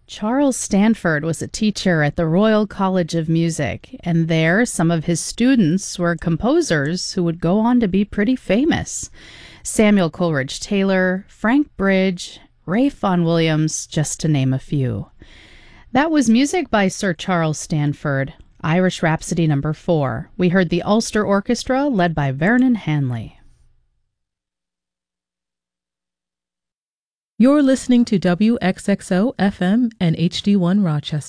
Charles Stanford was a teacher at the Royal College of Music, and there some of his students were composers who would go on to be pretty famous. Samuel Coleridge Taylor, Frank Bridge, Ralph Vaughan Williams, just to name a few. That was music by Sir Charles Stanford, Irish Rhapsody No. 4. We heard the Ulster Orchestra led by Vernon Hanley. You're listening to WXXO FM and HD1 Rochester.